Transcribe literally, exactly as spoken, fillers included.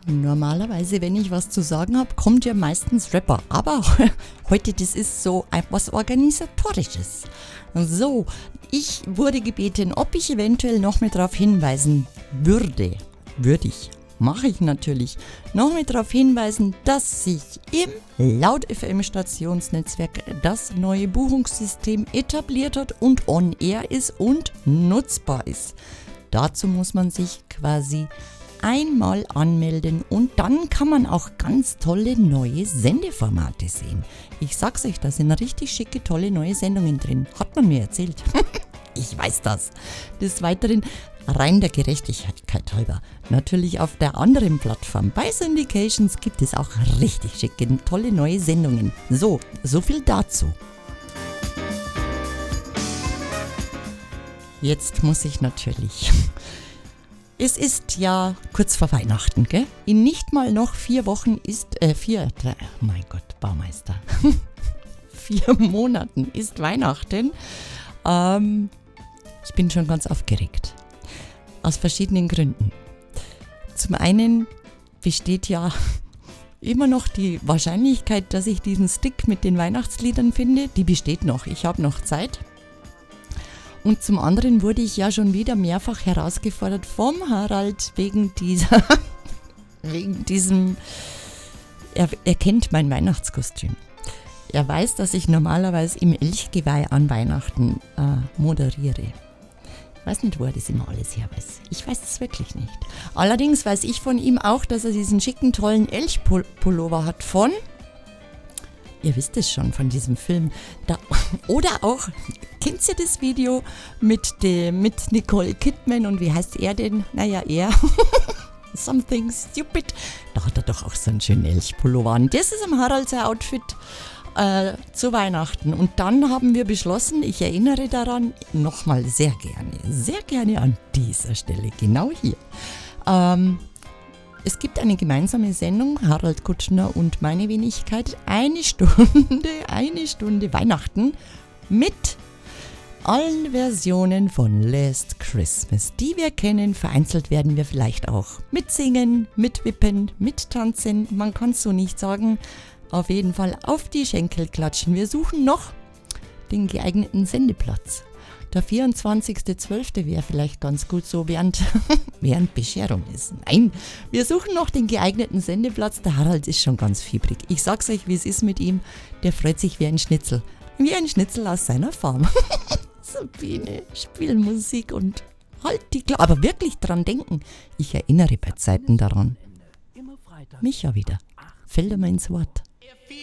Normalerweise, wenn ich was zu sagen habe, kommt ja meistens Rapper. Aber heute, das ist so etwas Organisatorisches. So, ich wurde gebeten, ob ich eventuell noch mal darauf hinweisen würde. Würde ich. Mache ich natürlich. Noch mal darauf hinweisen, dass sich im Laut F M Stationsnetzwerk das neue Buchungssystem etabliert hat und on air ist und nutzbar ist. Dazu muss man sich quasi einmal anmelden und dann kann man auch ganz tolle neue Sendeformate sehen. Ich sag's euch, da sind richtig schicke, tolle neue Sendungen drin. Hat man mir erzählt. Ich weiß das. Des Weiteren, rein der Gerechtigkeit halber, natürlich auf der anderen Plattform bei Syndications gibt es auch richtig schicke, tolle neue Sendungen. So, so viel dazu. Jetzt muss ich natürlich... Es ist ja kurz vor Weihnachten, gell? In nicht mal noch vier Wochen ist, äh, vier, drei, oh mein Gott, Baumeister. vier Monaten ist Weihnachten. Ähm, ich bin schon ganz aufgeregt. Aus verschiedenen Gründen. Zum einen besteht ja immer noch die Wahrscheinlichkeit, dass ich diesen Stick mit den Weihnachtsliedern finde. Die besteht noch. Ich habe noch Zeit. Und zum anderen wurde ich ja schon wieder mehrfach herausgefordert vom Harald wegen dieser, wegen diesem, er, er kennt mein Weihnachtskostüm. Er weiß, dass ich normalerweise im Elchgeweih an Weihnachten äh, moderiere. Ich weiß nicht, wo er das immer alles her weiß. Ich weiß es wirklich nicht. Allerdings weiß ich von ihm auch, dass er diesen schicken, tollen Elchpullover hat von... Ihr wisst es schon von diesem Film. Da, oder auch, kennt ihr das Video mit, dem, mit Nicole Kidman und wie heißt er denn? Naja, er. Something Stupid. Da hat er doch auch so einen schönen Elchpullover an. Das ist im Harald sein Outfit äh, zu Weihnachten. Und dann haben wir beschlossen, ich erinnere daran, nochmal sehr gerne, sehr gerne an dieser Stelle, genau hier. Ähm, Es gibt eine gemeinsame Sendung, Harald Kutschner und meine Wenigkeit, eine Stunde, eine Stunde Weihnachten mit allen Versionen von Last Christmas, die wir kennen. Vereinzelt werden wir vielleicht auch mitsingen, mitwippen, mittanzen, man kann es so nicht sagen. Auf jeden Fall auf die Schenkel klatschen. Wir suchen noch den geeigneten Sendeplatz. Der vierundzwanzigster zwölfter wäre vielleicht ganz gut so, während, während Bescherung ist. Nein, wir suchen noch den geeigneten Sendeplatz. Der Harald ist schon ganz fiebrig. Ich sag's euch, wie es ist mit ihm. Der freut sich wie ein Schnitzel. Wie ein Schnitzel aus seiner Farm. Sabine, spiel Musik und halt die Klappe. Aber wirklich dran denken. Ich erinnere bei Zeiten daran. Micha wieder. Fällt er mir ins Wort.